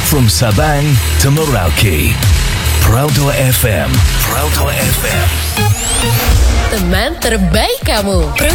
From Sabang to Merauke, Proto FM. Proto FM. Teman terbaik kamu.